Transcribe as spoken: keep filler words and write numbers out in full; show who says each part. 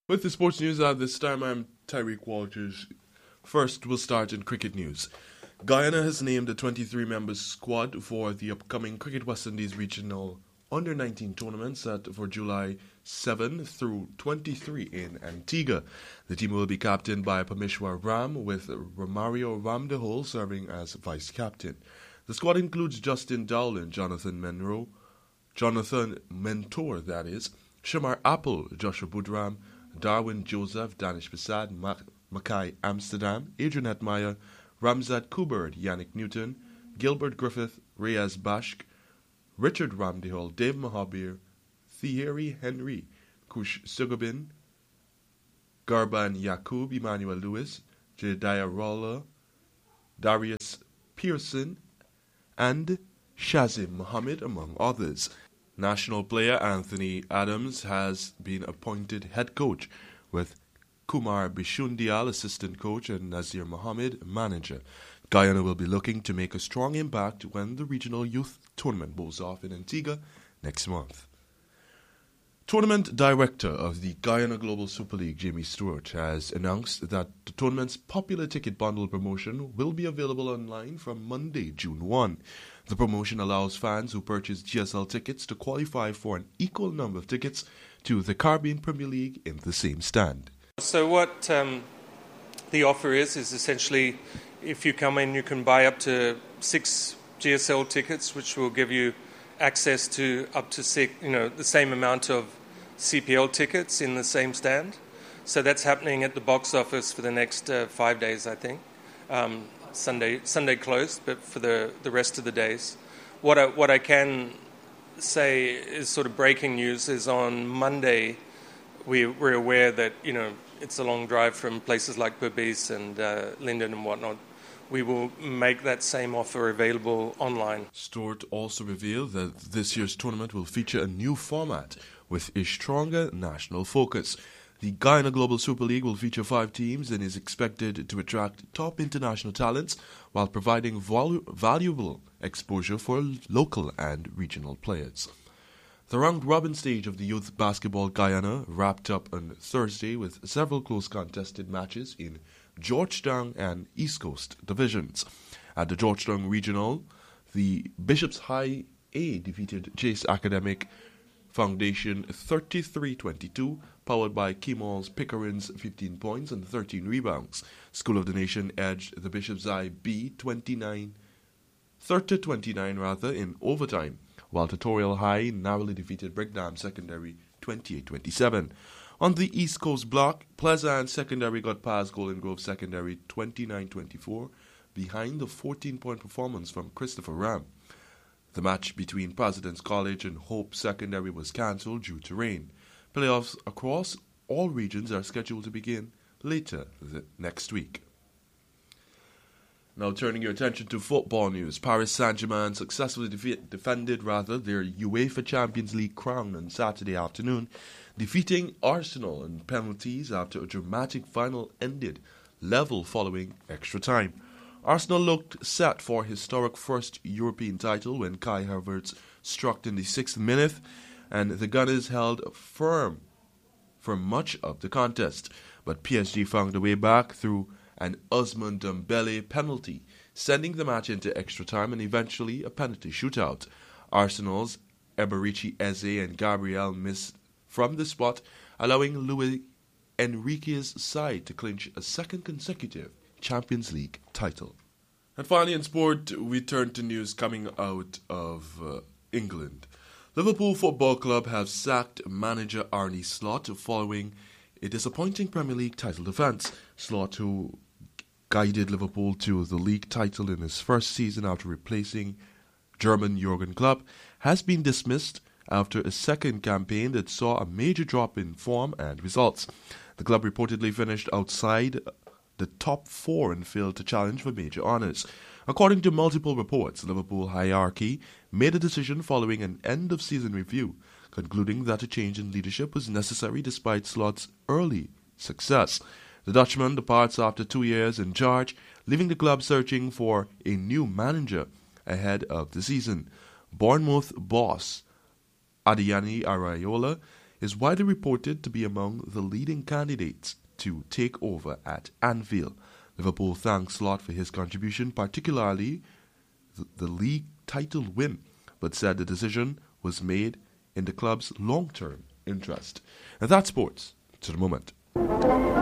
Speaker 1: With the sports news at this time, I'm Tyreek Walters. First, we'll start in cricket news. Guyana has named a twenty-three member squad for the upcoming Cricket West Indies Regional under nineteen tournament set for July seventh through twenty-three in Antigua. The team will be captained by Parmeshwar Ram, with Romario Ramdehol serving as vice captain. The squad includes Justin Dowland, Jonathan Monroe, Jonathan Mentor, that is, Shamar Apple, Joshua Budram, Darwin Joseph, Danish Prasad, Mackay Amsterdam, Adrian Hetmeyer, Ramzat Kubert, Yannick Newton, Gilbert Griffith, Reyes Bashk, Richard Ramdehol, Dave Mahabir, Thierry Henry, Kush Sugabin, Garban Yakub, Emmanuel Lewis, Jedediah Roller, Darius Pearson, and Shazim Mohammed, among others. National player Anthony Adams has been appointed head coach, with Kumar Bishundial assistant coach and Nazir Mohammed manager. Guyana will be looking to make a strong impact when the regional youth tournament goes off in Antigua next month. Tournament director of the Guyana Global Super League, Jamie Stewart, has announced that the tournament's popular ticket bundle promotion will be available online from Monday, June first. The promotion allows fans who purchase G S L tickets to qualify for an equal number of tickets to the Caribbean Premier League in the same stand.
Speaker 2: So what um, the offer is, is essentially if you come in, you can buy up to six G S L tickets, which will give you access to up to six, you know, the same amount of C P L tickets in the same stand. So that's happening at the box office for the next uh, five days, I think. Um, Sunday Sunday closed, but for the, the rest of the days. What I, what I can say is sort of breaking news is on Monday we, we're aware that, you know, it's a long drive from places like Berbice and uh, Linden and whatnot. We will make that same offer available online.
Speaker 1: Stewart also revealed that this year's tournament will feature a new format with a stronger national focus. The Guyana Global Super League will feature five teams and is expected to attract top international talents while providing vol- valuable exposure for local and regional players. The round-robin stage of the Youth Basketball Guyana wrapped up on Thursday with several close contested matches in Georgetown and East Coast divisions. At the Georgetown Regional, the Bishops High A defeated Chase Academic Foundation thirty-three twenty-two, powered by Kemal's Pickering's fifteen points and thirteen rebounds. School of the Nation edged the Bishops High B twenty-nine, thirty twenty-nine rather, in overtime, while Tutorial High narrowly defeated Brigham Secondary twenty-eight twenty-seven. On the East Coast block, Pleasant Secondary got past Golden Grove Secondary twenty-nine twenty-four behind the fourteen-point performance from Christopher Ram. The match between President's College and Hope Secondary was cancelled due to rain. Playoffs across all regions are scheduled to begin later the next week. Now turning your attention to football news, Paris Saint-Germain successfully defe- defended rather their UEFA Champions League crown on Saturday afternoon, defeating Arsenal in penalties after a dramatic final ended level following extra time. Arsenal looked set for historic first European title when Kai Havertz struck in the sixth minute, and the Gunners held firm for much of the contest. But P S G found a way back through an Ousmane Dembele penalty, sending the match into extra time and eventually a penalty shootout. Arsenal's Eberici Eze and Gabriel missed from the spot, allowing Luis Enrique's side to clinch a second consecutive Champions League title. And finally in sport, we turn to news coming out of uh, England. Liverpool Football Club have sacked manager Arne Slot following a disappointing Premier League title defence. Slot, who guided Liverpool to the league title in his first season after replacing German Jurgen Klopp, has been dismissed after a second campaign that saw a major drop in form and results. The club reportedly finished outside the top four and failed to challenge for major honours. According to multiple reports, Liverpool hierarchy made a decision following an end-of-season review, concluding that a change in leadership was necessary despite Slot's early success. The Dutchman departs after two years in charge, leaving the club searching for a new manager ahead of the season. Bournemouth boss Adeyemi Arayola is widely reported to be among the leading candidates to take over at Anfield. Liverpool thanked Slot for his contribution, particularly the, the league title win, but said the decision was made in the club's long-term interest. And that's sports to the moment.